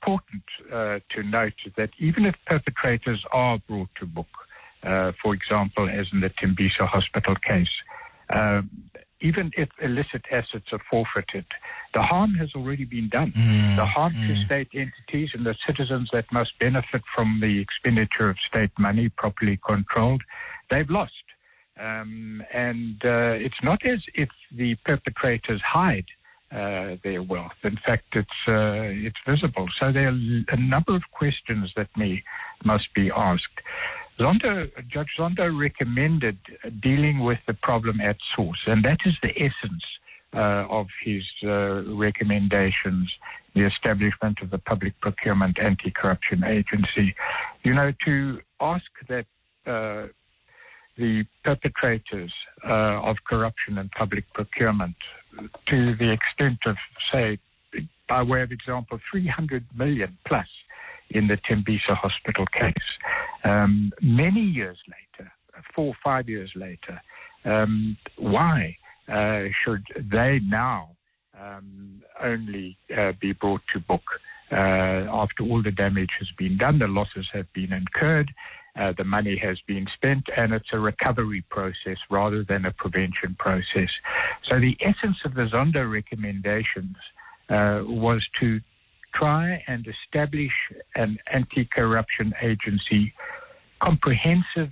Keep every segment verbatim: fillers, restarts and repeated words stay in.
important uh, to note that even if perpetrators are brought to book, uh, for example, as in the Tembisa Hospital case, uh, even if illicit assets are forfeited, the harm has already been done. Mm, the harm mm. to state entities and the citizens that must benefit from the expenditure of state money properly controlled, they've lost. Um, and uh, it's not as if the perpetrators hide uh, their wealth. In fact, it's uh, it's visible. So there are a number of questions that may must be asked. Zondo, Judge Zondo recommended dealing with the problem at source, and that is the essence uh, of his uh, recommendations, the establishment of the Public Procurement Anti-Corruption Agency. You know, to ask that uh, the perpetrators uh, of corruption and public procurement, to the extent of, say, by way of example, three hundred million plus in the Tembisa Hospital case, um, many years later, four or five years later, um, why uh, should they now um, only uh, be brought to book uh, after all the damage has been done, the losses have been incurred, uh, the money has been spent, and it's a recovery process rather than a prevention process. So the essence of the Zondo recommendations uh, was to try and establish an anti-corruption agency comprehensively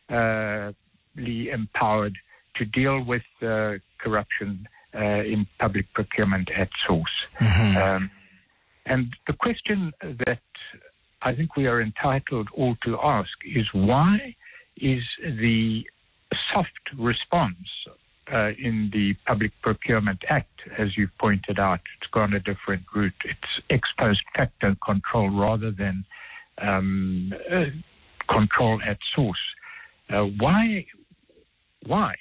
empowered to deal with uh, corruption uh, in public procurement at source. Mm-hmm. Um, and the question that I think we are entitled all to ask is, why is the soft response uh, in the Public Procurement Act, as you've pointed out, it's gone a different route. It's ex post facto control rather than um, uh, control at source. Uh, why? Why?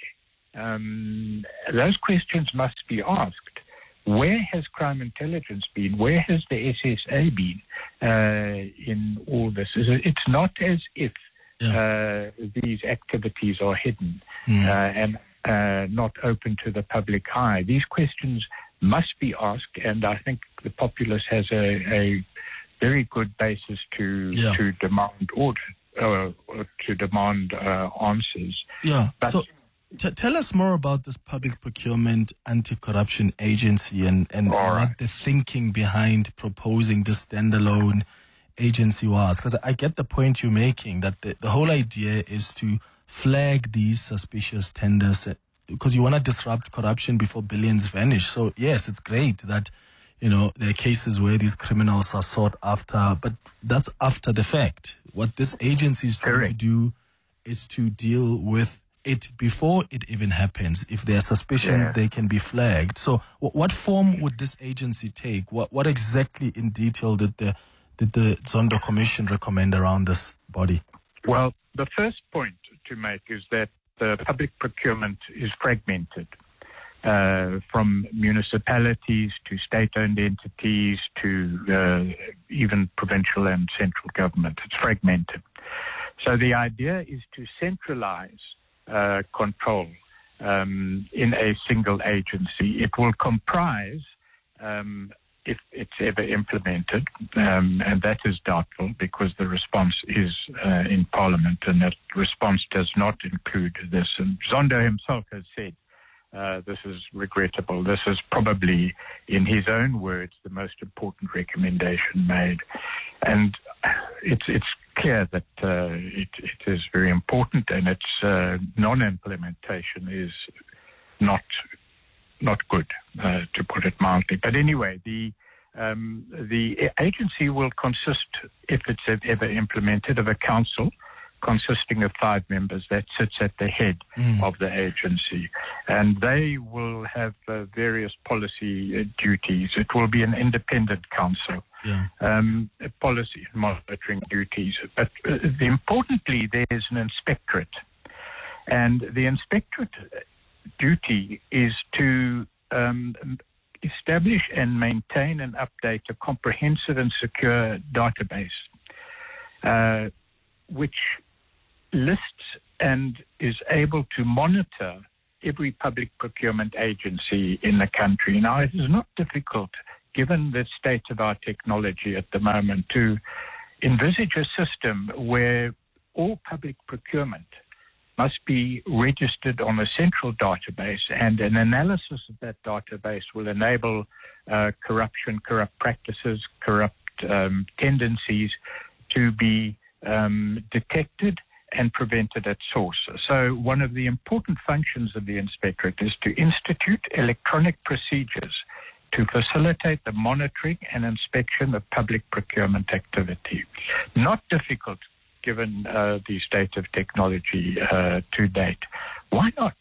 Um, those questions must be asked. Where has crime intelligence been? Where has the S S A been uh, in all this? It's not as if yeah. uh, these activities are hidden mm. uh, and uh, not open to the public eye. These questions must be asked, and I think the populace has a, a very good basis to yeah. to demand order, uh, to demand uh, answers. Yeah. But so. T- tell us more about this Public Procurement Anti-Corruption Agency and, and right. what the thinking behind proposing this standalone agency was. Because I get the point you're making, that the, the whole idea is to flag these suspicious tenders because you want to disrupt corruption before billions vanish. So, yes, it's great that, you know, there are cases where these criminals are sought after, but that's after the fact. What this agency is trying Correct. to do is to deal with it before it even happens. If there are suspicions, yeah. they can be flagged. So w- what form would this agency take? What what exactly in detail did the did the Zondo Commission recommend around this body? Well, the first point to make is that the public procurement is fragmented uh, from municipalities to state-owned entities to uh, even provincial and central government. It's fragmented. So the idea is to centralize Uh, control um, in a single agency. It will comprise, um, if it's ever implemented, um, and that is doubtful because the response is uh, in Parliament, and that response does not include this. And Zondo himself has said uh, this is regrettable. This is probably, in his own words, the most important recommendation made. And it's it's clear that uh, it, it is very important, and its uh, non-implementation is not not good, uh, to put it mildly. But anyway, the um, the agency will consist, if it's ever implemented, of a council consisting of five members that sits at the head mm. of the agency, and they will have uh, various policy uh, duties. It will be an independent council. Yeah. Um, policy monitoring duties. But uh, the, importantly, there's an inspectorate. And the inspectorate duty is to um, establish and maintain and update a comprehensive and secure database, uh, which lists and is able to monitor every public procurement agency in the country. Now, it is not difficult given the state of our technology at the moment, to envisage a system where all public procurement must be registered on a central database, and an analysis of that database will enable uh, corruption, corrupt practices, corrupt um, tendencies to be um, detected and prevented at source. So one of the important functions of the inspectorate is to institute electronic procedures to facilitate the monitoring and inspection of public procurement activity. Not difficult given uh, the state of technology uh, to date. Why not?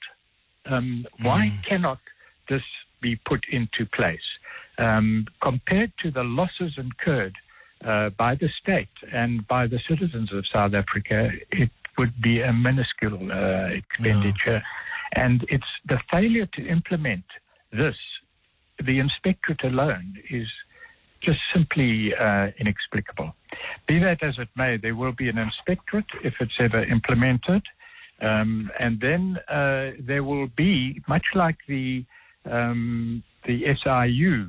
Um, mm. Why cannot this be put into place? Um, compared to the losses incurred uh, by the state and by the citizens of South Africa, it would be a minuscule uh, expenditure. Yeah. And it's the failure to implement this, the inspectorate alone, is just simply uh, inexplicable. Be that as it may, there will be an inspectorate if it's ever implemented, um, and then uh, there will be, much like the um, the S I U,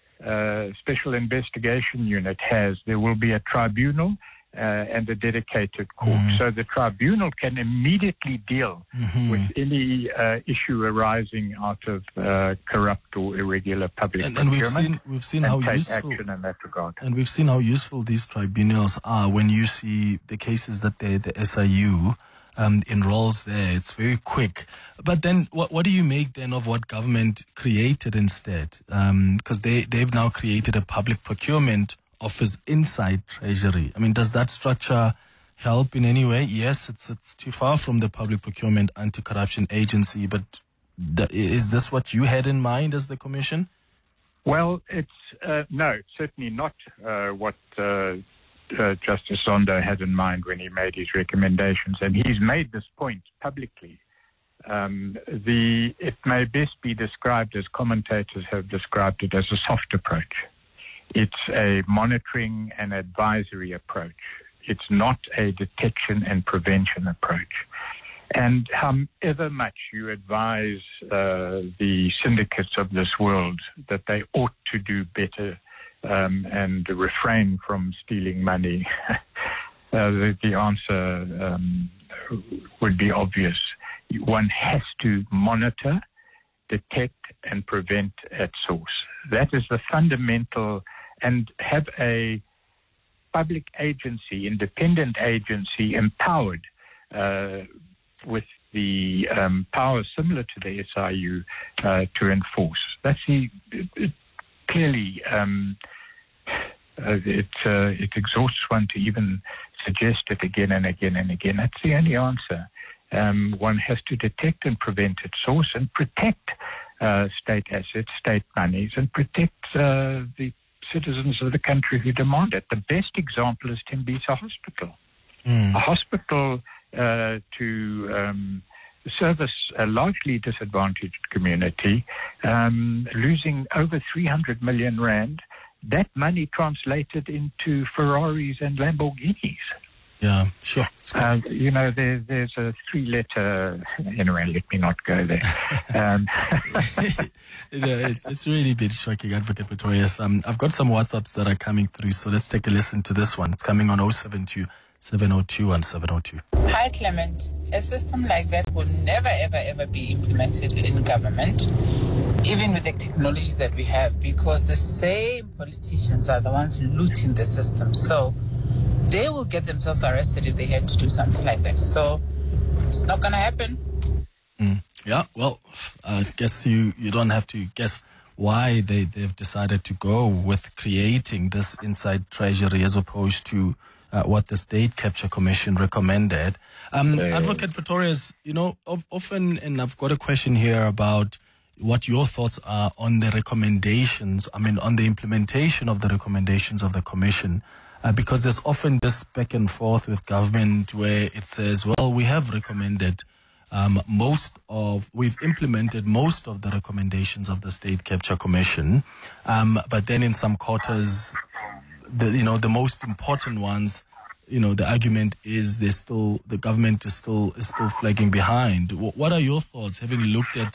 uh, Special Investigation Unit has, there will be a tribunal uh, and a dedicated court. Mm. So the tribunal can immediately deal mm-hmm. with any uh, issue arising out of uh, corrupt or irregular public and, procurement. And we've seen, we've seen and how take useful, action in that regard. And we've seen how useful these tribunals are when you see the cases that they, the S I U um, enrolls there. It's very quick. But then what, what do you make then of what government created instead? Because um, they, they've now created a public procurement office inside Treasury. I mean, does that structure help in any way? Yes, it's it's too far from the Public Procurement Anti-Corruption Agency, but the, is this what you had in mind as the Commission? Well, it's uh, no, certainly not uh, what uh, uh, Justice Zondo had in mind when he made his recommendations, and he's made this point publicly. Um, the it may best be described, as commentators have described it, as a soft approach. It's a monitoring and advisory approach. It's not a detection and prevention approach. And however much you advise uh, the syndicates of this world that they ought to do better um, and refrain from stealing money, uh, the, the answer um, would be obvious. One has to monitor, detect, and prevent at source. That is the fundamental, and have a public agency, independent agency, empowered uh, with the um, powers similar to the S I U uh, to enforce. That's the it, it, clearly um, uh, it uh, it exhausts one to even suggest it again and again and again. That's the only answer. Um, one has to detect and prevent at source and protect uh, state assets, state monies, and protect uh, the citizens of the country who demand it. The best example is Tembisa Hospital, mm. a hospital uh, to um, service a largely disadvantaged community, um, losing over three hundred million rand. That money translated into Ferraris and Lamborghinis. Yeah, sure. Uh, you know, there, there's a three-letter. Anyway, let me not go there. Um. you know, it, it's really been shocking, Advocate Pretorius. Um, I've got some WhatsApps that are coming through, so let's take a listen to this one. It's coming on oh seven two, seven oh two, one seven oh two. Hi, Clement. A system like that will never, ever, ever be implemented in government, even with the technology that we have, because the same politicians are the ones looting the system. So they will get themselves arrested if they had to do something like that. So it's not going to happen. Mm. Yeah, well, I guess you, you don't have to guess why they, they've decided to go with creating this inside Treasury as opposed to uh, what the State Capture Commission recommended. Um, yeah. Advocate Pretorius, you know, of, often, and I've got a question here about what your thoughts are on the recommendations, I mean, on the implementation of the recommendations of the Commission. Uh, because there's often this back and forth with government where it says, well, we have recommended um, most of, we've implemented most of the recommendations of the State Capture Commission. Um, but then in some quarters, the, you know, the most important ones, you know, the argument is there's still, the government is still, is still flagging behind. W- what are your thoughts, having looked at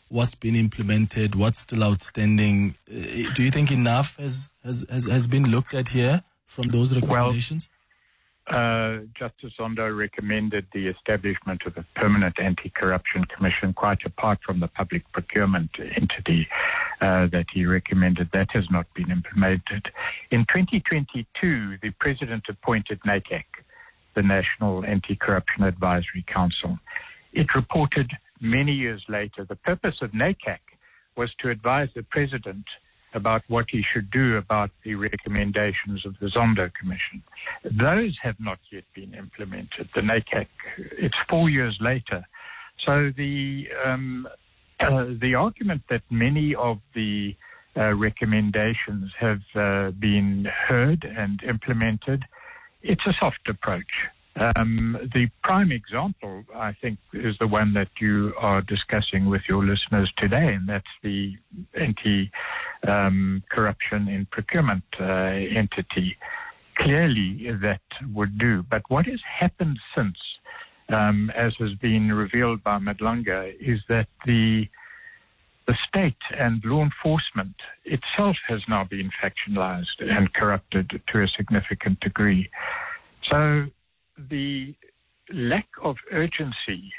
what's been implemented, what's still outstanding. Uh, do you think enough has, has, has, has been looked at here from those recommendations? Well, uh, Justice Zondo recommended the establishment of a permanent anti-corruption commission, quite apart from the public procurement entity uh, that he recommended. That has not been implemented. In twenty twenty-two, the President appointed NACAC, the National Anti-Corruption Advisory Council. It reported many years later, the purpose of NACAC was to advise the President about what he should do about the recommendations of the Zondo Commission. Those have not yet been implemented. The NACAC, it's four years later. So the um, uh, the argument that many of the uh, recommendations have uh, been heard and implemented, it's a soft approach. Um, the prime example, I think, is the one that you are discussing with your listeners today, and that's the anti-corruption um, in procurement uh, entity. Clearly, that would do. But what has happened since, um, as has been revealed by Madlanga, is that the the state and law enforcement itself has now been factionalized and corrupted to a significant degree. So the lack of urgency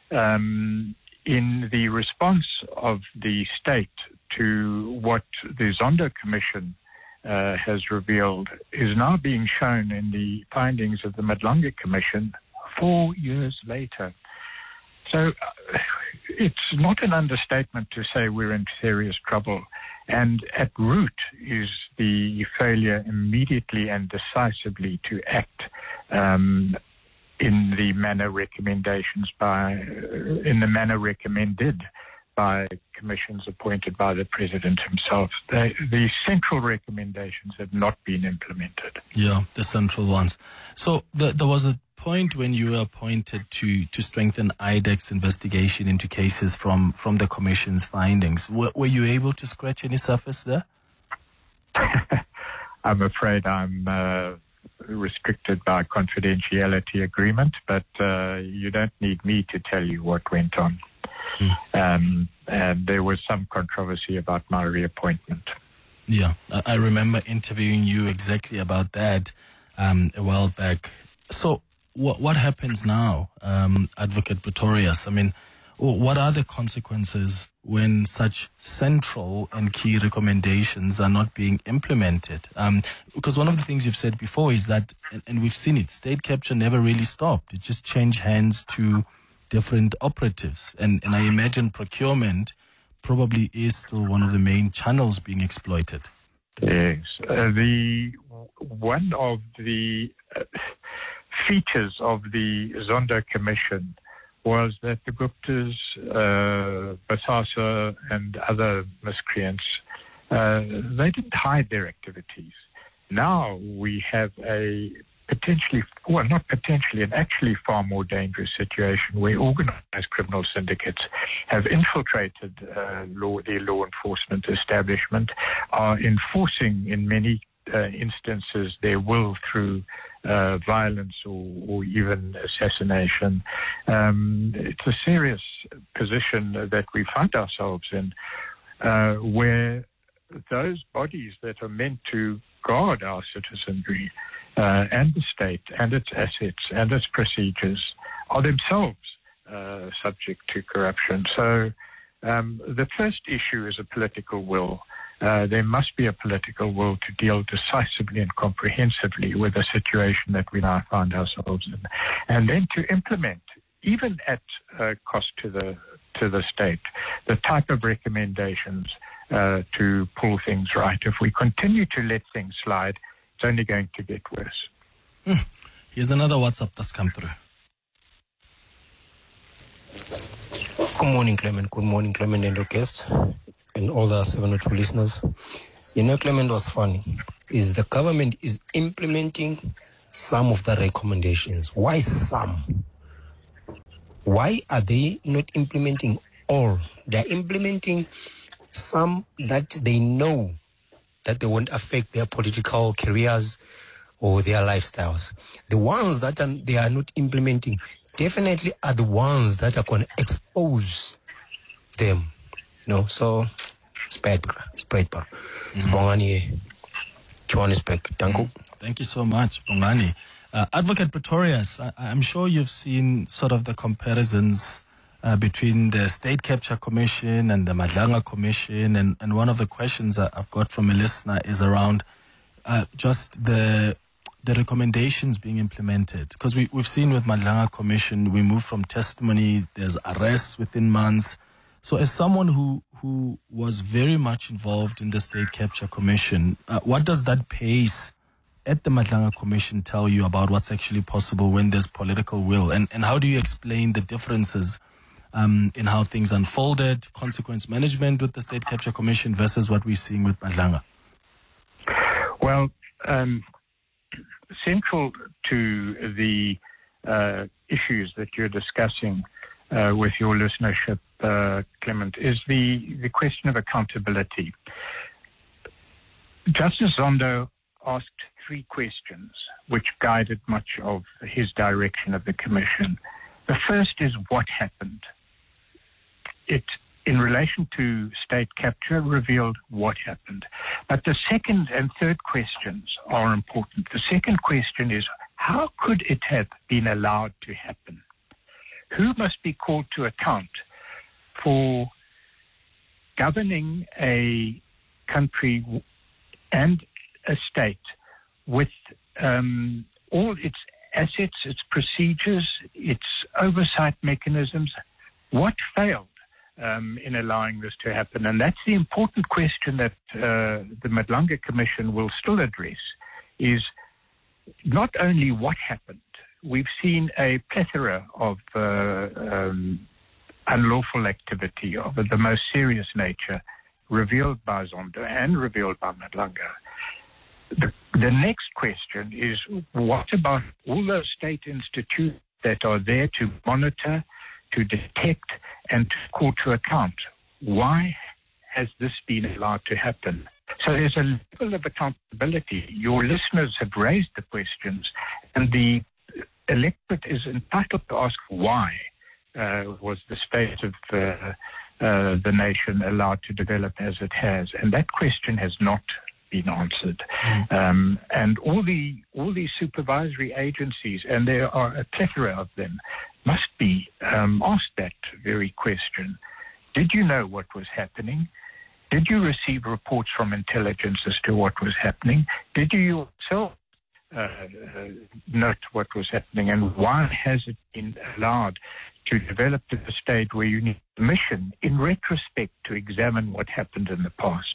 um, in the response of the state to what the Zondo Commission uh, has revealed is now being shown in the findings of the Madlanga Commission four years later. So uh, it's not an understatement to say we're in serious trouble. And at root is the failure immediately and decisively to act um, in the manner recommendations by, uh, in the manner recommended by commissions appointed by the President himself. The, the central recommendations have not been implemented. Yeah, the central ones. So the, there was a point when you were appointed to, to strengthen I D E C's investigation into cases from, from the Commission's findings. Were, were you able to scratch any surface there? I'm afraid I'm uh, restricted by confidentiality agreement, but uh, you don't need me to tell you what went on. Mm. Um, and there was some controversy about my reappointment. Yeah, I, I remember interviewing you exactly about that um, a while back. So what what happens now, um, Advocate Pretorius? I mean, what are the consequences when such central and key recommendations are not being implemented? Um, because one of the things you've said before is that, and, and we've seen it, state capture never really stopped. It just changed hands to different operatives. And, and I imagine procurement probably is still one of the main channels being exploited. Yes. Uh, the one of the uh, features of the Zondo Commission was that the Guptas, uh, Bosasa, and other miscreants, uh, they didn't hide their activities. Now we have a potentially, well, not potentially, an actually far more dangerous situation where organized criminal syndicates have infiltrated uh, law, the law enforcement establishment, are enforcing in many uh, instances their will through Uh, violence or, or even assassination. Um, it's a serious position that we find ourselves in, uh, where those bodies that are meant to guard our citizenry uh, and the state and its assets and its procedures are themselves uh, subject to corruption. So um, the first issue is a political will. Uh, there must be a political will to deal decisively and comprehensively with the situation that we now find ourselves in, and then to implement, even at uh, cost to the to the state, the type of recommendations uh, to pull things right. If we continue to let things slide, it's only going to get worse. Hmm. Here's another WhatsApp that's come through. Good morning, Clement. Good morning, Clement and your guest, and all the seven oh two listeners. You know, Clement, was funny is the government is implementing some of the recommendations. Why some? Why are they not implementing all? They're implementing some that they know that they won't affect their political careers or their lifestyles. The ones that are, they are not implementing definitely are the ones that are going to expose them You know, so it's bad, bro. It's bad, bro. It's Bongani, Johannesburg. Thank you. Thank you so much, Bongani. Uh, Advocate Pretorius, I, I'm sure you've seen sort of the comparisons uh, between the State Capture Commission and the Madlanga Commission, and, and one of the questions that I've got from a listener is around uh, just the the recommendations being implemented. Because we, we've seen with Madlanga Commission, we move from testimony, there's arrests within months. So as someone who, who was very much involved in the State Capture Commission, uh, what does that pace at the Madlanga Commission tell you about what's actually possible when there's political will? And, and how do you explain the differences um, in how things unfolded, consequence management with the State Capture Commission versus what we're seeing with Madlanga? Well, um, central to the uh, issues that you're discussing uh, with your listenership, uh, Clement, is the, the question of accountability. Justice Zondo asked three questions which guided much of his direction of the commission. The first is what happened. It, in relation to state capture, revealed what happened. But the second and third questions are important. The second question is, how could it have been allowed to happen? Who must be called to account for governing a country and a state with um, all its assets, its procedures, its oversight mechanisms? What failed um, in allowing this to happen? And that's the important question that uh, the Madlanga Commission will still address, is not only what happened. We've seen a plethora of uh, um, unlawful activity of the most serious nature revealed by Zondo and revealed by Madlanga. The, the next question is, what about all those state institutions that are there to monitor, to detect, and to call to account? Why has this been allowed to happen? So there's a level of accountability. Your listeners have raised the questions, and the electorate is entitled to ask why uh, was the state of uh, uh, the nation allowed to develop as it has, and that question has not been answered. Mm. Um, and all the all these supervisory agencies, and there are a plethora of them, must be um, asked that very question. Did you know what was happening? Did you receive reports from intelligence as to what was happening? Did you yourself uh, uh, note what was happening? And why has it been allowed to develop to the stage where you need permission, in retrospect, to examine what happened in the past?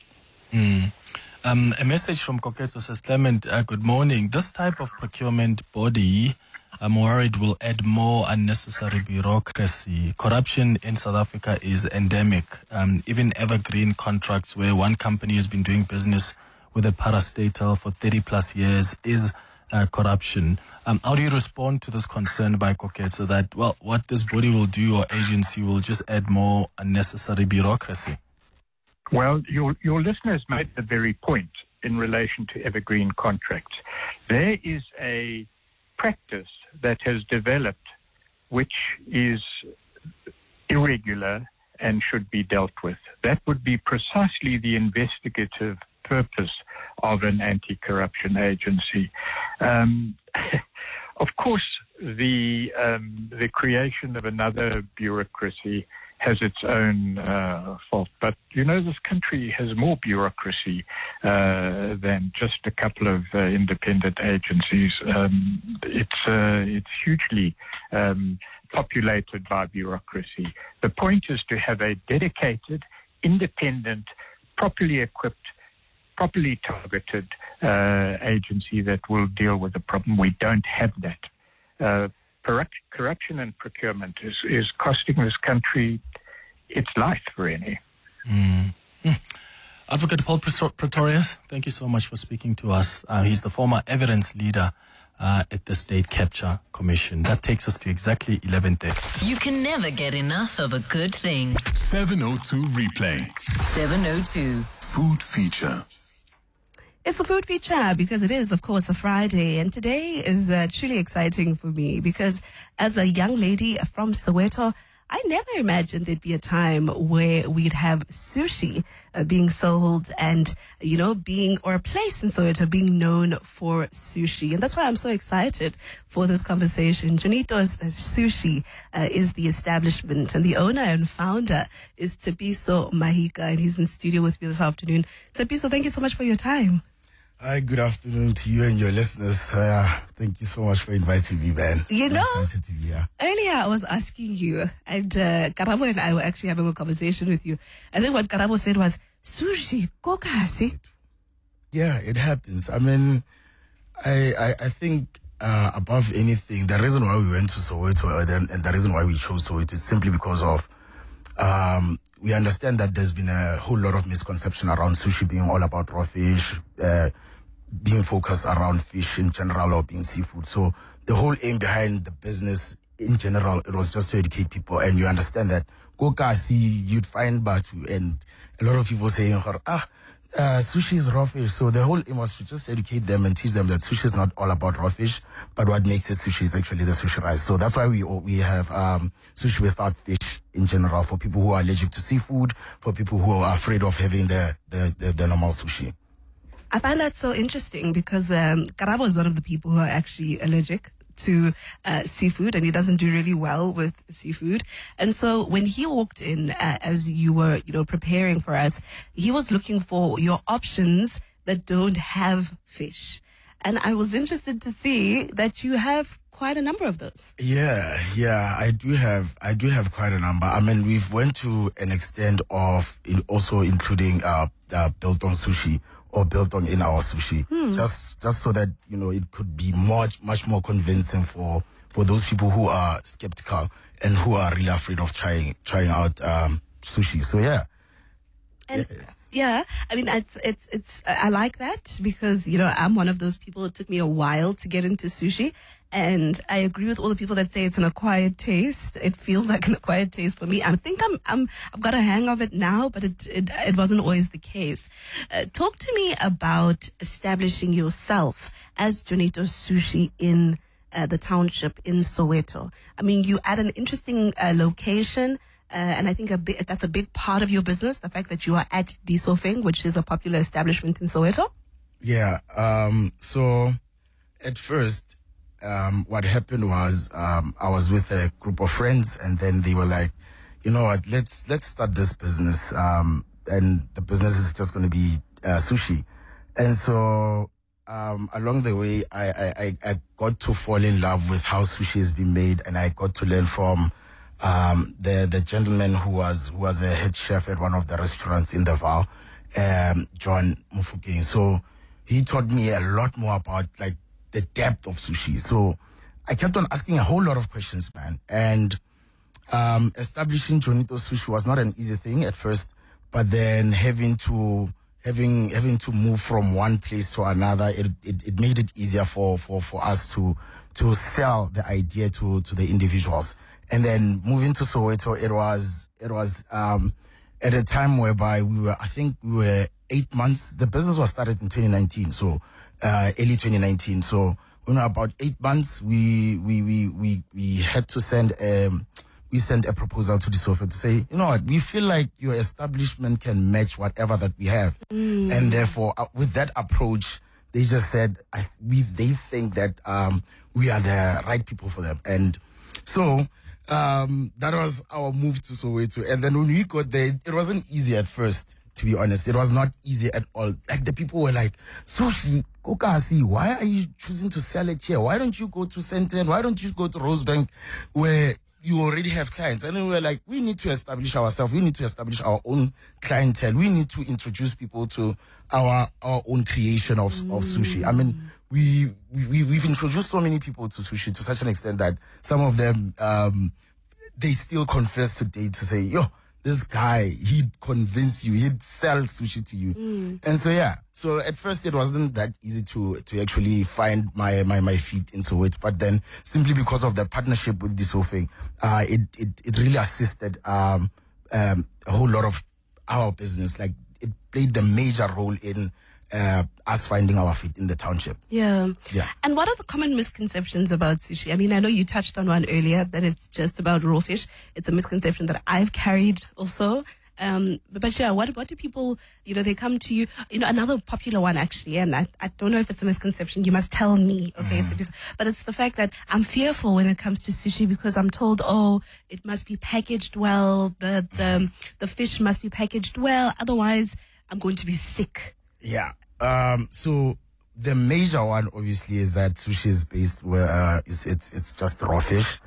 Mm. Um, a message from Koketso says, Clement, uh, good morning. This type of procurement body, I'm worried, will add more unnecessary bureaucracy. Corruption in South Africa is endemic. Um, even evergreen contracts where one company has been doing business with a parastatal for thirty plus years is uh, corruption. Um, how do you respond to this concern by Koketso that, well, what this body will do or agency will just add more unnecessary bureaucracy? Well, your, your listeners made the very point in relation to evergreen contracts. There is a practice that has developed which is irregular and should be dealt with. That would be precisely the investigative purpose of an anti-corruption agency. Um, of course, the um, the creation of another bureaucracy has its own uh, fault. But, you know, this country has more bureaucracy uh, than just a couple of uh, independent agencies. Um, it's, uh, it's hugely um, populated by bureaucracy. The point is to have a dedicated, independent, properly equipped, properly targeted uh, agency that will deal with the problem. We don't have that. Uh, Corruption and procurement is, is costing this country its life, really. Mm. Mm. Advocate Paul Pretorius, thank you so much for speaking to us. Uh, he's the former evidence leader uh, at the State Capture Commission. That takes us to exactly eleven thirty. You can never get enough of a good thing. seven oh two replay. seven oh two. Food feature. It's the food feature because it is, of course, a Friday. And today is uh, truly exciting for me because as a young lady from Soweto, I never imagined there'd be a time where we'd have sushi uh, being sold and, you know, being, or a place in Soweto being known for sushi. And that's why I'm so excited for this conversation. Jonito's Sushi uh, is the establishment, and the owner and founder is Tshepiso Mahika, and he's in studio with me this afternoon. Tshepiso, thank you so much for your time. Hi, good afternoon to you and your listeners. Uh, thank you so much for inviting me, man. You know, I'm excited to be here. Earlier I was asking you, and uh, Karabo and I were actually having a conversation with you. I think what Karabo said was, sushi, kokasi. Yeah, it happens. I mean, I I, I think uh, above anything, the reason why we went to Soweto uh, and the reason why we chose Soweto is simply because of um, we understand that there's been a whole lot of misconception around sushi being all about raw fish, uh, being focused around fish in general or being seafood. So the whole aim behind the business in general, it was just to educate people. And you understand that see, you'd find batu, and a lot of people saying, ah, uh, sushi is raw fish. So the whole aim was to just educate them and teach them that sushi is not all about raw fish, but what makes it sushi is actually the sushi rice. So that's why we we have um, sushi without fish in general, for people who are allergic to seafood, for people who are afraid of having the the, the, the normal sushi. I find that so interesting because um, Karabo is one of the people who are actually allergic to uh, seafood, and he doesn't do really well with seafood. And so when he walked in, uh, as you were, you know, preparing for us, he was looking for your options that don't have fish. And I was interested to see that you have quite a number of those. Yeah, yeah, I do have, I do have quite a number. I mean, we've went to an extent of in also including uh, uh biltong sushi, or biltong in our sushi, hmm. just just so that, you know, it could be much much more convincing for for those people who are skeptical and who are really afraid of trying trying out um, sushi. So yeah. And yeah. Yeah, I mean, it's, it's, it's, I like that because, you know, I'm one of those people. It took me a while to get into sushi. And I agree with all the people that say it's an acquired taste. It feels like an acquired taste for me. I think I'm, I'm, I've got a hang of it now, but it, it, it wasn't always the case. Uh, talk to me about establishing yourself as Jonito Sushi in uh, the township in Soweto. I mean, you at an interesting uh, location. Uh, and I think a big, that's a big part of your business, the fact that you are at Disofeng, which is a popular establishment in Soweto. Yeah. Um, so at first, um, what happened was um, I was with a group of friends, and then they were like, you know what, let's let's start this business. Um, and the business is just going to be uh, sushi. And so um, along the way, I, I, I got to fall in love with how sushi has been made, and I got to learn from Um, the the gentleman who was who was a head chef at one of the restaurants in the Vaal, um, John Mufukeng. So he taught me a lot more about like the depth of sushi. So I kept on asking a whole lot of questions, man. And um, establishing Jonito Sushi was not an easy thing at first, but then having to having having to move from one place to another, it it, it made it easier for, for, for us to to sell the idea to to the individuals. And then moving to Soweto, it was it was um, at a time whereby we were, I think we were eight months. The business was started in twenty nineteen, so uh, early twenty nineteen. So you know, about eight months, we we we we we had to send um we sent a proposal to the Soweto to say, you know what, we feel like your establishment can match whatever that we have, mm. and therefore uh, with that approach, they just said I, we they think that um we are the right people for them, and so. Um, that was our move to Soweto. And then when we got there, it wasn't easy at first, to be honest. It was not easy at all. Like the people were like, sushi, kokasi, why are you choosing to sell it here? Why don't you go to Senten? Why don't you go to Rosebank where you already have clients? And then we were like, we need to establish ourselves. We need to establish our own clientele. We need to introduce people to our our own creation of, mm. of sushi. I mean, we, we, we've introduced so many people to sushi to such an extent that some of them, um, they still confess today to say, yo, this guy, he'd convince you, he'd sell sushi to you. Mm. And so, yeah, so at first it wasn't that easy to to actually find my my, my feet in Soweto. But then simply because of the partnership with Disofeng, uh, it, it, it really assisted um, um, a whole lot of our business. Like, it played the major role in uh, us finding our feet in the township. Yeah. Yeah. And what are the common misconceptions about sushi? I mean, I know you touched on one earlier, that it's just about raw fish. It's a misconception that I've carried also. Um, but, but yeah, what, what do people, you know, they come to you, you know, another popular one actually, and I, I don't know if it's a misconception, you must tell me, okay, Mm. if it is, but it's the fact that I'm fearful when it comes to sushi because I'm told, oh, it must be packaged well, the, the, the fish must be packaged well, otherwise I'm going to be sick. Yeah. Um, so the major one obviously is that sushi is based where, uh, it's, it's, it's just raw fish.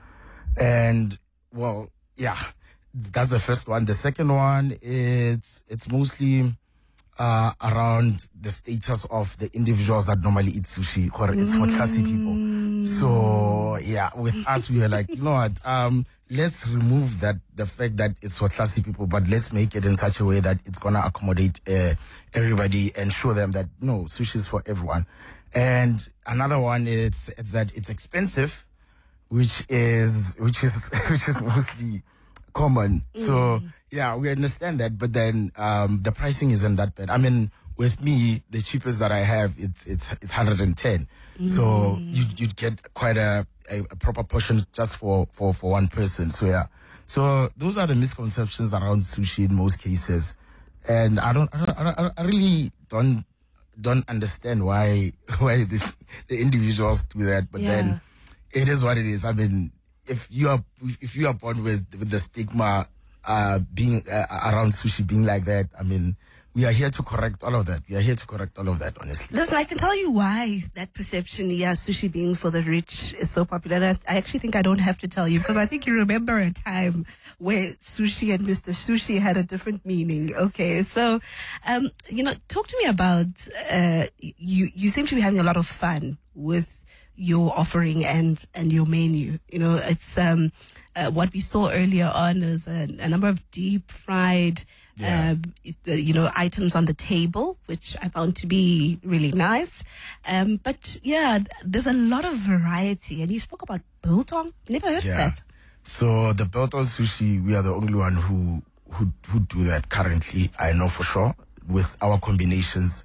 And well, yeah. That's the first one. The second one is it's mostly uh, around the status of the individuals that normally eat sushi, or it's for classy people. So yeah, with us we were like, you know what? Um, let's remove that the fact that it's for classy people, but let's make it in such a way that it's gonna accommodate uh, everybody and show them that no, sushi is for everyone. And another one is it's that it's expensive, which is which is which is mostly common. Mm. So yeah, we understand that, but then um the pricing isn't that bad. I mean, with me, the cheapest that I have, it's it's it's one hundred ten. Mm. So you you'd get quite a, a, a proper portion just for, for, for one person. So yeah. So those are the misconceptions around sushi in most cases. And I don't I don't, I, don't, I really don't don't understand why why the, the individuals do that. But yeah. then it is what it is. I mean, if you are if you are born with with the stigma uh being uh, around sushi being like that, I mean, we are here to correct all of that. We are here to correct all of that, honestly. Listen, I can tell you why that perception, yeah, sushi being for the rich is so popular. And I, I actually think I don't have to tell you because I think you remember a time where sushi and Mister Sushi had a different meaning. Okay, so, um, you know, talk to me about, uh, you, you seem to be having a lot of fun with your offering and, and your menu. You know, it's, um, uh, what we saw earlier on is a, a number of deep fried, yeah. uh, you know, items on the table, which I found to be really nice. Um, but yeah, there's a lot of variety. And you spoke about biltong. Never heard yeah. of that. So the biltong sushi, we are the only one who, who, who do that currently. I know for sure with our combinations.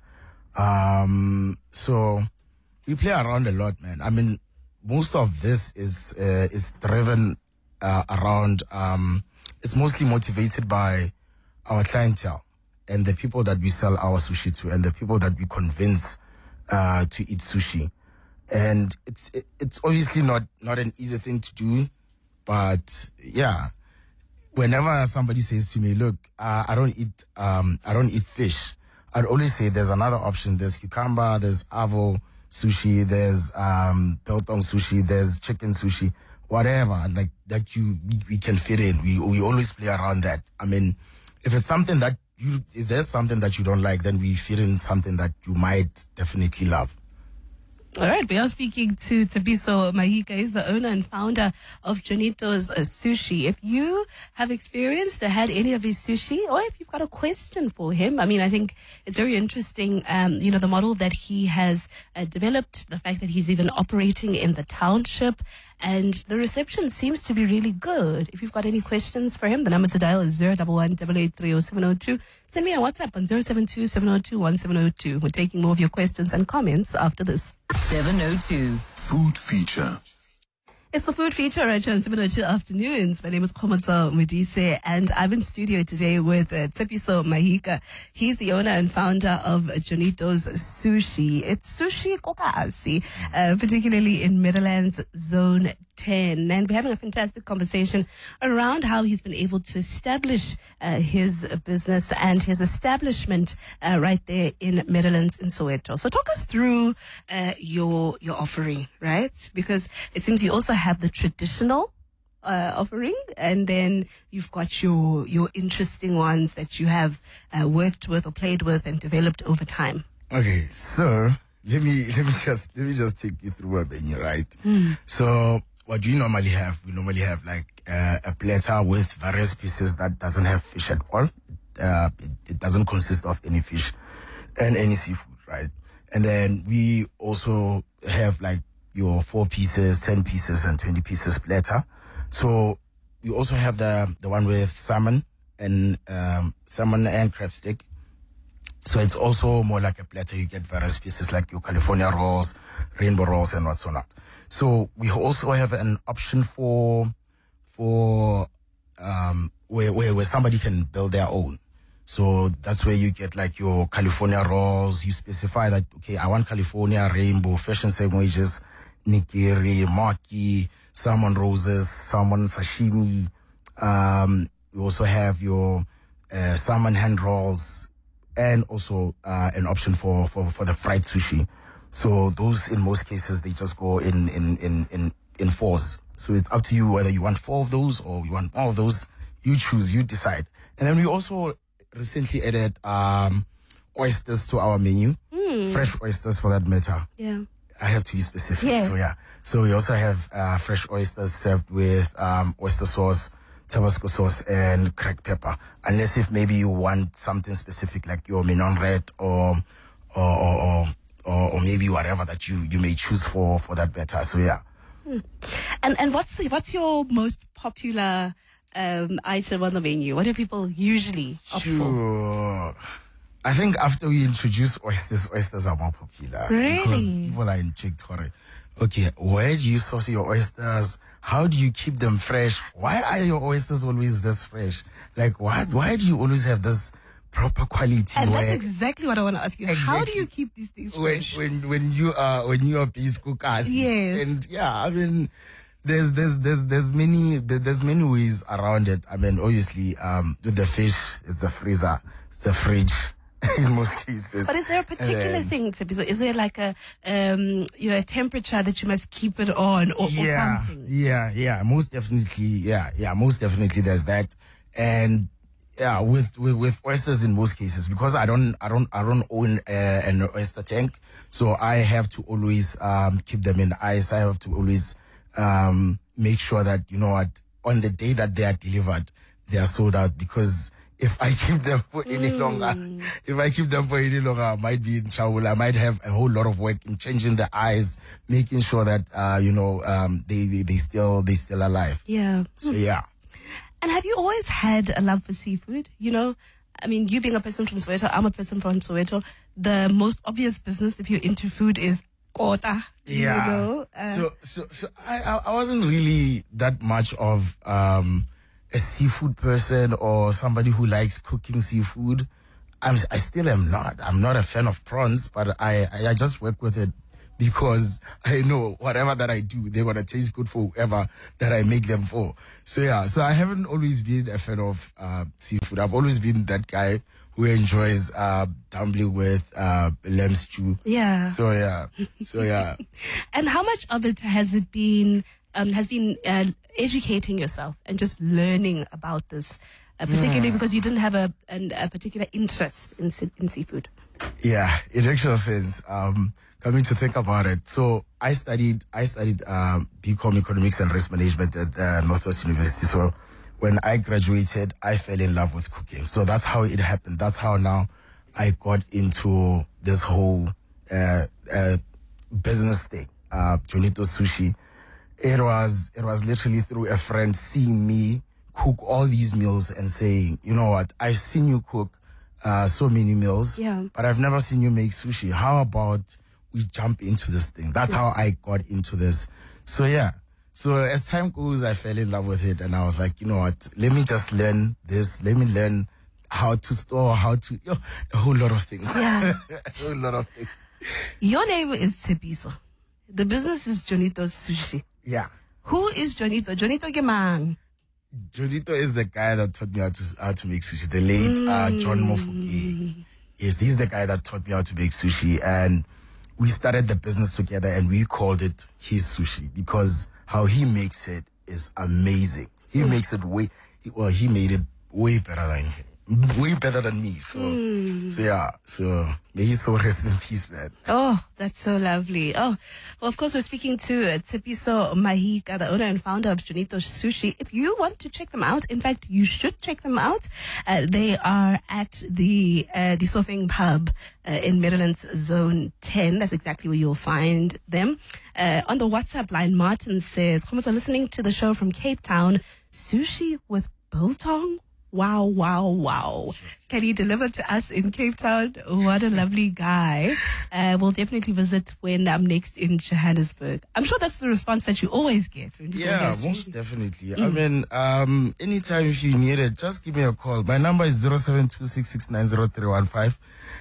Um, so, we play around a lot, man. I mean, most of this is uh, is driven uh, around. Um, it's mostly motivated by our clientele and the people that we sell our sushi to, and the people that we convince uh, to eat sushi. And it's it, it's obviously not not an easy thing to do, but yeah. Whenever somebody says to me, "Look, uh, I don't eat um, I don't eat fish," I'd always say there's another option. There's cucumber. There's avo sushi, there's um biltong sushi, there's chicken sushi, whatever, like that you we, we can fit in. We we always play around that. I mean, if it's something that you if there's something that you don't like, then we fit in something that you might definitely love. All right, we are speaking to Tsepiso Mahika. He's the owner and founder of Jonito's uh, Sushi. If you have experienced or had any of his sushi, or if you've got a question for him, I mean, I think it's very interesting, um, you know, the model that he has uh, developed, the fact that he's even operating in the township, and the reception seems to be really good. If you've got any questions for him, the number to dial is zero one one, eight eight three, zero seven zero two. Send me a WhatsApp on zero seven two, seven zero two, one seven zero two. We're taking more of your questions and comments after this. seven oh two. Food feature. It's the food feature right here on seven oh two Afternoons. My name is Khomotso Modise, and I'm in studio today with uh, Tsepiso Mahika. He's the owner and founder of Jonito's Sushi. It's sushi kokasi, uh, particularly in Meadowlands Zone ten. And we're having a fantastic conversation around how he's been able to establish uh, his business and his establishment uh, right there in Meadowlands in Soweto. So talk us through uh, your your offering, right? Because it seems you also have the traditional uh, offering, and then you've got your your interesting ones that you have uh, worked with or played with and developed over time. Okay, so let me let me just let me just take you through a menu, right? Mm. So what do you normally have? We normally have like uh, a platter with various pieces that doesn't have fish at all. Uh, it, it doesn't consist of any fish and any seafood, right? And then we also have like your four pieces, ten pieces, and twenty pieces platter. So we also have the the one with salmon and um, salmon and crab stick. So it's also more like a platter. You get various pieces like your California rolls, rainbow rolls, and what's not. So we also have an option for for um, where, where where somebody can build their own. So that's where you get like your California rolls. You specify that, okay, I want California, rainbow, fashion sandwiches, nigiri, maki, salmon roses, salmon sashimi. Um, you also have your uh, salmon hand rolls, and also uh, an option for, for, for the fried sushi. So those, in most cases, they just go in, in, in, in, in fours. So it's up to you whether you want four of those or you want more of those. You choose, you decide. And then we also recently added um, oysters to our menu. Mm. Fresh oysters, for that matter. Yeah. I have to be specific. Yeah. So yeah. So we also have uh, fresh oysters served with um, oyster sauce, Tabasco sauce, and cracked pepper. Unless if maybe you want something specific like your mignon red or or or, or, or, or maybe whatever that you, you may choose for, for that matter. So yeah. Mm. And and what's the what's your most popular um, item on the menu? What do people usually opt sure. for? I think after we introduce oysters, oysters are more popular. Really? Because people are intrigued. Okay, where do you source your oysters? How do you keep them fresh? Why are your oysters always this fresh? Like, why, why do you always have this proper quality? And where, that's exactly what I want to ask you. Exactly. How do you keep these things when, fresh? When, when you are, when you are base cookers. Yes. And yeah, I mean, there's, there's, there's, there's many, there's many ways around it. I mean, obviously, um, with the fish, it's the freezer, it's the fridge. In most cases. But is there a particular then, thing, Tipiso? Is there like a um you know a temperature that you must keep it on, or, yeah, or something? Yeah, yeah, most definitely. Yeah, yeah, most definitely. There's that, and yeah, with, with with oysters in most cases, because I don't I don't I don't own uh, an oyster tank, so I have to always um keep them in ice. I have to always um make sure that, you know what, on the day that they are delivered, they are sold out, because if I keep them for any Mm. longer, if I keep them for any longer, I might be in trouble. I might have a whole lot of work in changing the eyes, making sure that, uh, you know, um, they, they, they still, they still alive. Yeah. So, yeah. And have you always had a love for seafood? You know, I mean, you being a person from Soweto, I'm a person from Soweto. The most obvious business if you're into food is kota. Yeah. You know? Uh, so, so, so I, I, I wasn't really that much of, um, a seafood person or somebody who likes cooking seafood. I'm, I still am not. I'm not a fan of prawns, but I, I, I just work with it because I know whatever that I do, they're going to taste good for whoever that I make them for. So yeah, so I haven't always been a fan of uh, seafood. I've always been that guy who enjoys uh, dumpling with uh, lamb stew. Yeah. So yeah, so yeah. And how much of it has it been, um, has been uh, educating yourself and just learning about this, uh, particularly Mm. because you didn't have a, an, a particular interest in, se- in seafood? Yeah, it actually sense. Um, coming to think about it, so I studied, I studied um, B Com Economics and Risk Management at uh, Northwest University. So when I graduated, I fell in love with cooking. So that's how it happened. That's how now I got into this whole uh, uh, business thing, uh, Jonito Sushi. It was, it was literally through a friend seeing me cook all these meals and saying, you know what, I've seen you cook uh, so many meals, Yeah. but I've never seen you make sushi. How about we jump into this thing? That's how I got into this. So yeah. So as time goes, I fell in love with it, and I was like, you know what, let me just learn this. Let me learn how to store, how to, you know, a whole lot of things. Yeah. A whole lot of things. Your name is Tshepiso. The business is Jonito Sushi. Yeah. Who is Jonito? Jonito Gemang. Jonito is the guy that taught me how to how to make sushi. The late uh, John Mofuki. Yes, he's the guy that taught me how to make sushi, and we started the business together, and we called it his sushi because how he makes it is amazing. He mm. makes it way he, well. He made it way better than way better than me. So, mm. so yeah. So may he so rest in peace, man. Oh, that's so lovely. Oh, well, of course, we're speaking to uh, Tshepiso Mahika, the owner and founder of Jonito Sushi. If you want to check them out, in fact, you should check them out. Uh, they are at the uh, the Sofeng Pub uh, in Maryland's Zone ten. That's exactly where you'll find them. Uh, on the WhatsApp line, Martin says, "Comments are listening to the show from Cape Town. Sushi with biltong? Wow, wow, wow. Can he deliver to us in Cape Town? What a lovely guy. Uh, we'll definitely visit when I'm next in Johannesburg. I'm sure that's the response that you always get. When you Yeah, go most definitely. Mm. I mean, um, anytime if you need it, just give me a call. My number is zero seven two six six nine zero three one five.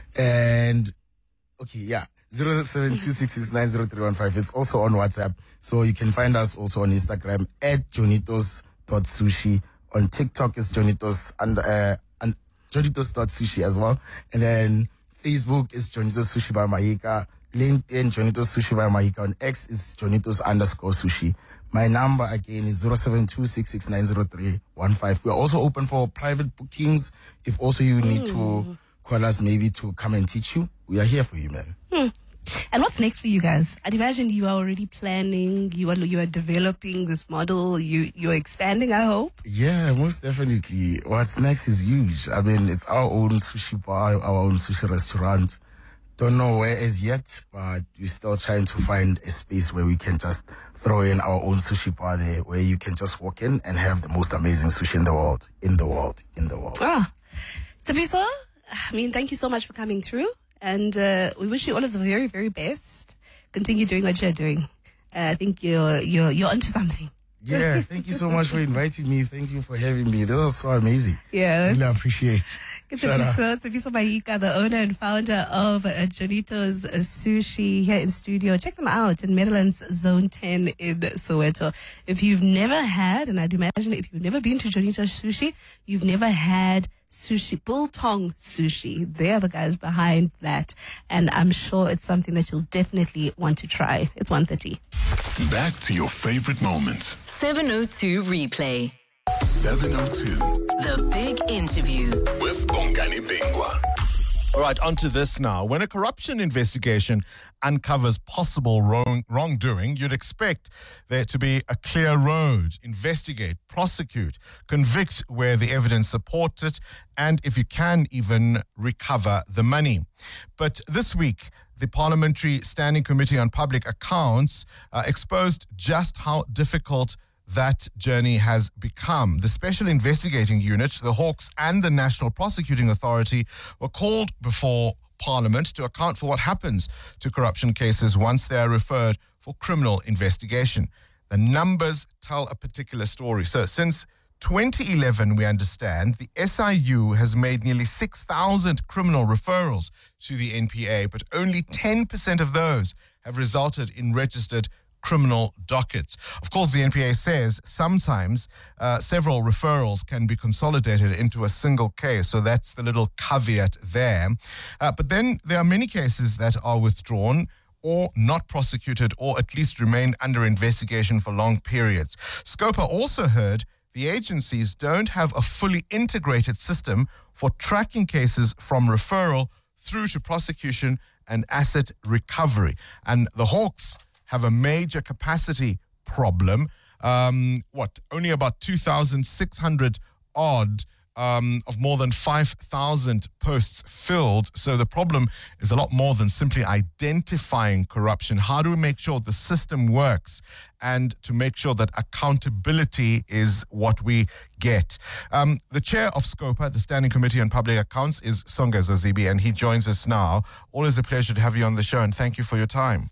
And, okay, yeah. zero seven two six six nine zero three one five. It's also on WhatsApp. So you can find us also on Instagram at jonitos dot sushi. On TikTok is jonitos and uh and jonitos dot sushi as well. And then Facebook is Jonitos Sushi by Mahika. LinkedIn Jonitos Sushi by Mahika. On X is Jonitos underscore sushi. My number again is zero seven two six six nine zero three one five. We're also open for private bookings. If also you need to call us maybe to come and teach you, we are here for you, man. Hmm. And what's next for you guys? I'd imagine you are already planning, you are you are developing this model, you you're expanding, I hope. Yeah, most definitely. What's next is huge. I mean, it's our own sushi bar, our own sushi restaurant. Don't know where as yet, but we're still trying to find a space where we can just throw in our own sushi bar there, where you can just walk in and have the most amazing sushi in the world, in the world, in the world. Ah, Thabiso, I mean, thank you so much for coming through. And uh, we wish you all of the very, very best. Continue doing what you're doing. Uh, I think you're you're you're onto something. Yeah, thank you so much for inviting me. Thank you for having me. This was so amazing. Yeah, really appreciate. Good to be so. Thabiso Mahika, the owner and founder of uh, Jonitos Sushi here in studio. Check them out in Meadowlands Zone ten in Soweto. If you've never had, and I'd imagine if you've never been to Jonitos Sushi, you've never had sushi, biltong sushi. They're the guys behind that. And I'm sure it's something that you'll definitely want to try. It's one thirty. Back to your favorite moments. seven oh two Replay. seven oh two. The Big Interview. With Bongani Bingwa. All right, on to this now. When a corruption investigation uncovers possible wrong, wrongdoing, you'd expect there to be a clear road. Investigate, prosecute, convict where the evidence supports it, and if you can, even recover the money. But this week, the Parliamentary Standing Committee on Public Accounts uh, exposed just how difficult that journey has become. The Special Investigating Unit, the Hawks, and the National Prosecuting Authority were called before Parliament to account for what happens to corruption cases once they are referred for criminal investigation. The numbers tell a particular story. So since twenty eleven, we understand, the S I U has made nearly six thousand criminal referrals to the N P A, but only ten percent of those have resulted in registered criminal dockets. Of course, the N P A says sometimes uh, several referrals can be consolidated into a single case, so that's the little caveat there. Uh, but then there are many cases that are withdrawn or not prosecuted, or at least remain under investigation for long periods. Scopa also heard the agencies don't have a fully integrated system for tracking cases from referral through to prosecution and asset recovery. And the Hawks have a major capacity problem. Um, what, only about two thousand six hundred odd um, of more than five thousand posts filled. So the problem is a lot more than simply identifying corruption. How do we make sure the system works and to make sure that accountability is what we get? Um, the chair of SCOPA, the Standing Committee on Public Accounts, is Songa Zozibi, and he joins us now. Always a pleasure to have you on the show, and thank you for your time.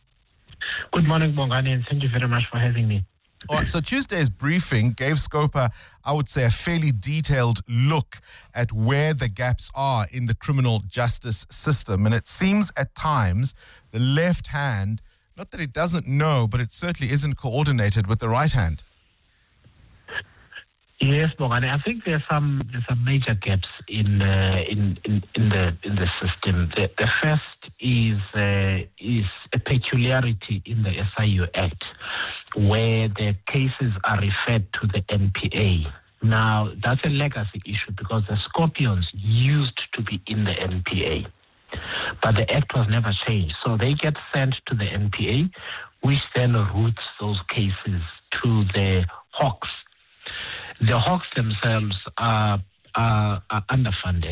Good morning, Bongani, and thank you very much for having me. All right, so Tuesday's briefing gave SCOPA, I would say, a fairly detailed look at where the gaps are in the criminal justice system. And it seems at times the left hand, not that it doesn't know, but it certainly isn't coordinated with the right hand. Yes, Bongani, I think there's some there's some major gaps in uh, in, in in the in the system. The, the first is uh, is a peculiarity in the S I U Act, where the cases are referred to the N P A. Now, that's a legacy issue because the Scorpions used to be in the N P A, but the Act was never changed. So they get sent to the N P A, which then routes those cases to the Hawks. The Hawks themselves are, are, are underfunded,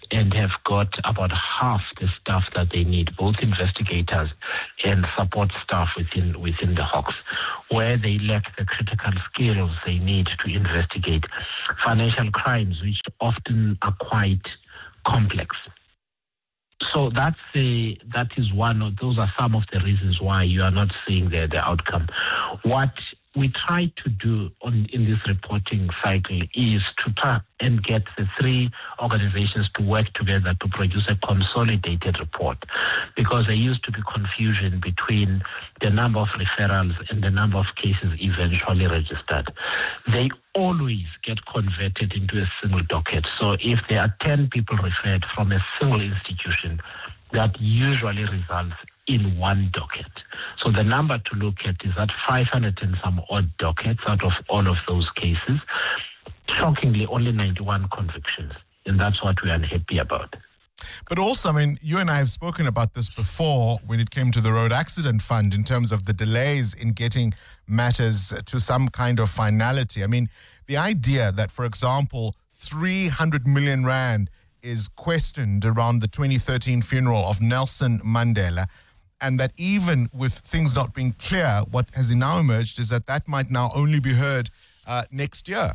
and have got about half the staff that they need, both investigators and support staff within within the Hawks, where they lack the critical skills they need to investigate financial crimes, which often are quite complex. So that's a, that is one of, those are some of the reasons why you are not seeing the, the outcome. What we try to do on, in this reporting cycle is to try and get the three organizations to work together to produce a consolidated report, because there used to be confusion between the number of referrals and the number of cases eventually registered. They always get converted into a single docket. So if there are ten people referred from a single institution, that usually results in one docket. So the number to look at is that five hundred and some odd dockets out of all of those cases. Shockingly, only ninety-one convictions. And that's what we're unhappy about. But also, I mean, you and I have spoken about this before when it came to the Road Accident Fund in terms of the delays in getting matters to some kind of finality. I mean, the idea that, for example, three hundred million rand is questioned around the twenty thirteen funeral of Nelson Mandela, and that even with things not being clear, what has now emerged is that that might now only be heard uh, next year.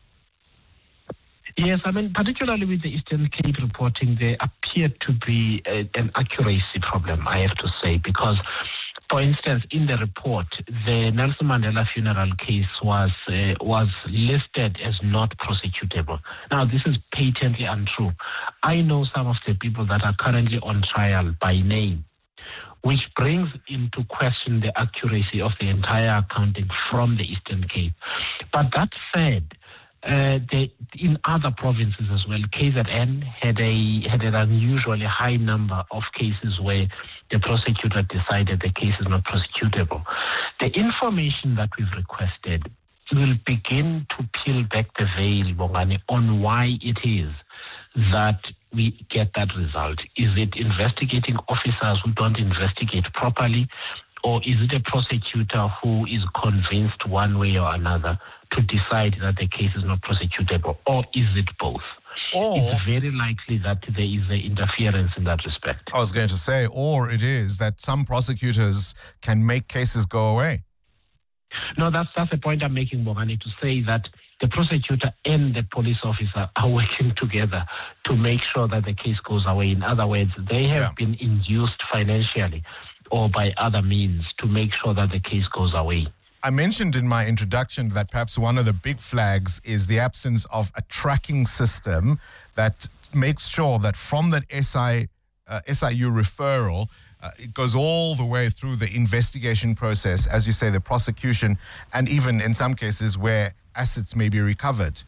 Yes, I mean, particularly with the Eastern Cape reporting, there appeared to be a, an accuracy problem, I have to say, because, for instance, in the report, the Nelson Mandela funeral case was uh, was listed as not prosecutable. Now, this is patently untrue. I know some of the people that are currently on trial by name, which brings into question the accuracy of the entire accounting from the Eastern Cape. But that said, Uh, they, in other provinces as well, K Z N had a had an unusually high number of cases where the prosecutor decided the case is not prosecutable. The information that we've requested will begin to peel back the veil, Bongani, on why it is that we get that result. Is it investigating officers who don't investigate properly, or is it a prosecutor who is convinced one way or another to decide that the case is not prosecutable, or is it both? Or, it's very likely that there is an interference in that respect. I was going to say, or it is that some prosecutors can make cases go away. No, that's that's the point I'm making, Bongani, to say that the prosecutor and the police officer are working together to make sure that the case goes away. In other words, they have yeah. been induced financially or by other means to make sure that the case goes away. I mentioned in my introduction that perhaps one of the big flags is the absence of a tracking system that makes sure that from that S I, uh, S I U referral, uh, it goes all the way through the investigation process, as you say, the prosecution, and even in some cases where assets may be recovered.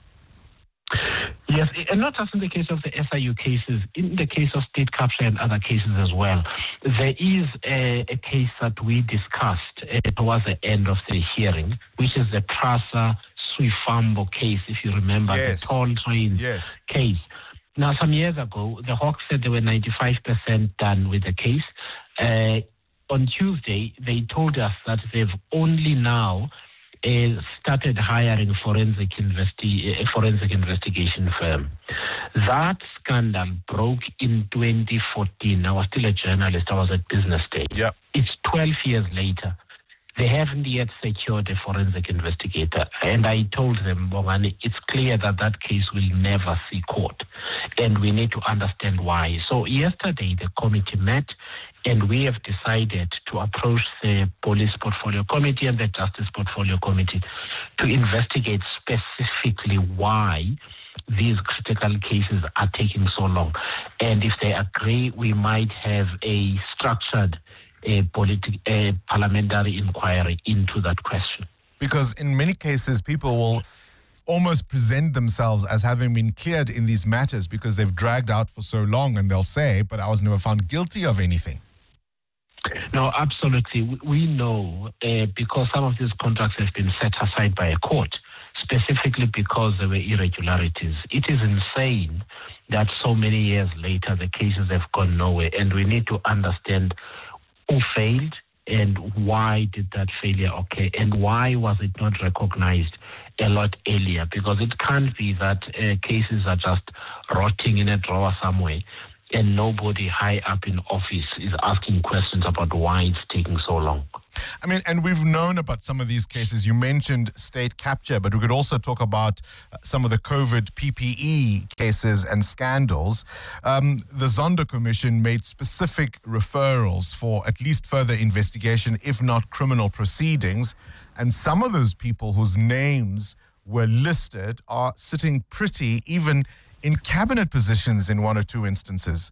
Yes, and not just in the case of the S I U cases, in the case of state capture and other cases as well. There is a, a case that we discussed uh, towards the end of the hearing, which is the Prasa Suifambo case, if you remember, yes. the toll train yes. case. Now, some years ago, the Hawks said they were ninety-five percent done with the case. Uh, on Tuesday, they told us that they've only now Uh, started hiring forensic investi- a forensic investigation firm. That scandal broke in twenty fourteen. I was still a journalist. I was at Business Day. Yep. It's twelve years later. They haven't yet secured a forensic investigator. And I told them, Bongani, it's clear that that case will never see court. And we need to understand why. So yesterday, the committee met, and we have decided to approach the Police Portfolio Committee and the Justice Portfolio Committee to investigate specifically why these critical cases are taking so long. And if they agree, we might have a structured a politi- a parliamentary inquiry into that question. Because in many cases, people will almost present themselves as having been cleared in these matters because they've dragged out for so long, and they'll say, but I was never found guilty of anything. No, absolutely. We know uh, because some of these contracts have been set aside by a court, specifically because there were irregularities. It is insane that so many years later the cases have gone nowhere, and we need to understand who failed and why did that failure occur, and why was it not recognized a lot earlier, because it can't be that uh, cases are just rotting in a drawer somewhere and nobody high up in office is asking questions about why it's taking so long. I mean, and we've known about some of these cases. You mentioned state capture, but we could also talk about uh, some of the COVID P P E cases and scandals. Um, the Zondo Commission made specific referrals for at least further investigation, if not criminal proceedings. And some of those people whose names were listed are sitting pretty, even in cabinet positions in one or two instances.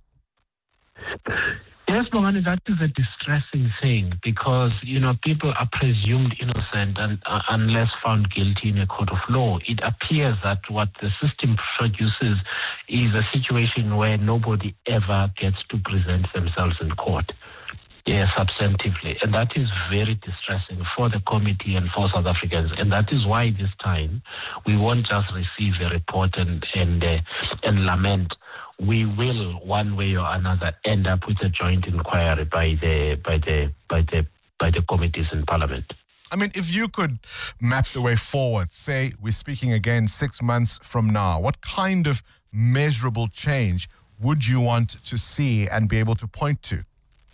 Yes, Bongani, that is a distressing thing, because, you know, people are presumed innocent and, uh, unless found guilty in a court of law. It appears that what the system produces is a situation where nobody ever gets to present themselves in court. Yeah, substantively. And that is very distressing for the committee and for South Africans. And that is why this time we won't just receive a report and and, uh, and lament. We will, one way or another, end up with a joint inquiry by the by the by the by the committees in Parliament. I mean, if you could map the way forward, say we're speaking again six months from now, what kind of measurable change would you want to see and be able to point to?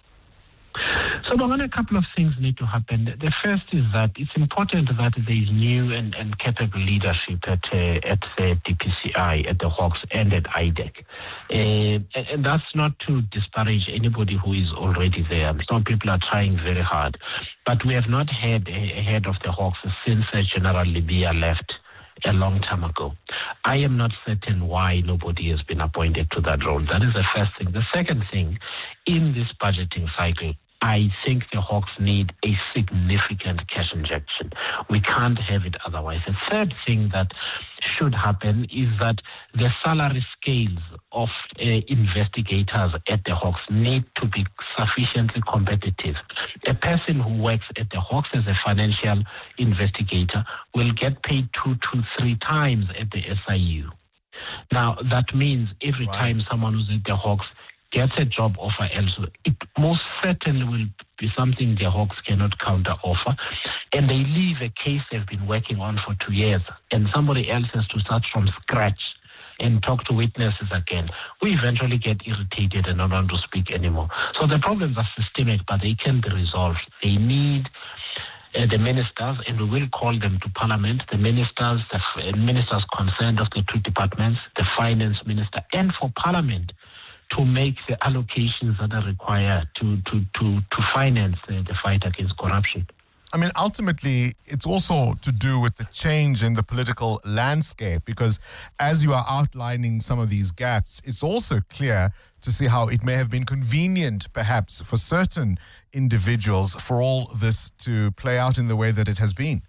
So, Bongani, a couple of things need to happen. The first is that it's important that there is new and, and capable leadership at uh, at the D P C I, at the Hawks, and at I D E C. Uh, and that's not to disparage anybody who is already there. Some people are trying very hard. But we have not had a head of the Hawks since uh, General Libya left a long time ago. I am not certain why nobody has been appointed to that role. That is the first thing. The second thing, in this budgeting cycle, I think the Hawks need a significant cash injection. We can't have it otherwise. The third thing that should happen is that the salary scales of uh, investigators at the Hawks need to be sufficiently competitive. A person who works at the Hawks as a financial investigator will get paid two to three times at the S I U. Now, that means every wow. time someone who's at the Hawks gets a job offer elsewhere, it most certainly will be something the Hawks cannot counter offer. And they leave a case they've been working on for two years, and somebody else has to start from scratch and talk to witnesses again. We eventually get irritated and don't want to speak anymore. So the problems are systemic, but they can be resolved. They need uh, the ministers, and we will call them to Parliament, the ministers, the f- ministers concerned of the two departments, the finance minister, and for Parliament to make the allocations that are required to to to, to finance the, the fight against corruption. I mean, ultimately, it's also to do with the change in the political landscape, because as you are outlining some of these gaps, it's also clear to see how it may have been convenient, perhaps, for certain individuals for all this to play out in the way that it has been.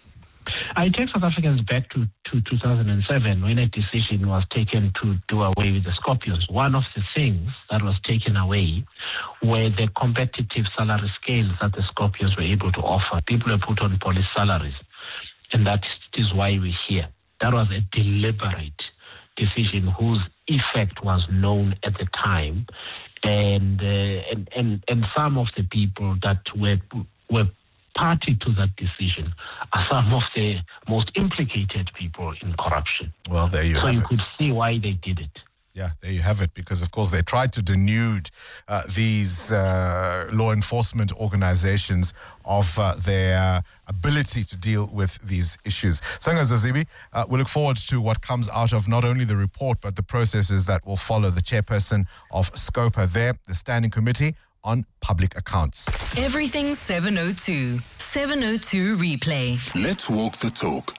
I take South Africans back to, to two thousand seven, when a decision was taken to do away with the Scorpions. One of the things that was taken away were the competitive salary scales that the Scorpions were able to offer. People were put on police salaries, and that is why we're here. That was a deliberate decision whose effect was known at the time, and uh, and, and and some of the people that were were party to that decision are some of the most implicated people in corruption. Well, there you so have you it. could see why they did it. Yeah, there you have it, because, of course, they tried to denude uh, these uh, law enforcement organizations of uh, their ability to deal with these issues. Sanga Zazibi, uh, we look forward to what comes out of not only the report, but the processes that will follow. The chairperson of SCOPA there, the Standing Committee on Public Accounts. Everything seven oh two. seven oh two Replay. Let's walk the talk.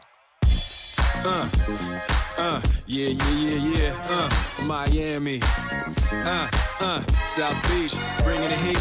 Uh, uh, yeah, yeah, yeah, yeah. Uh, Miami. Uh, uh, South Beach, bringing the heat.